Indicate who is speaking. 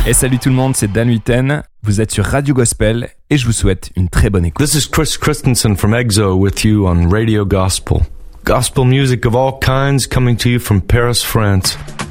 Speaker 1: Et salut tout le monde, c'est Dan Huiten. Vous êtes sur Radio Gospel et je vous souhaite une très bonne écoute.
Speaker 2: This is Chris Christensen from EXO with you on Radio Gospel. Gospel music of all kinds coming to you from Paris, France.